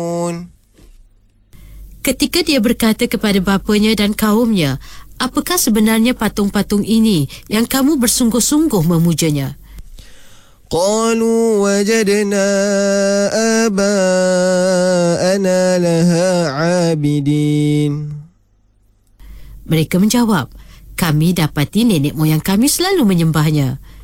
Ketika dia berkata kepada bapanya dan kaumnya, apakah sebenarnya patung-patung ini yang kamu bersungguh-sungguh memujanya? قالوا وجدنا آباءنا لها عابدين. Mereka menjawab, kami dapati nenek moyang kami selalu menyembahnya.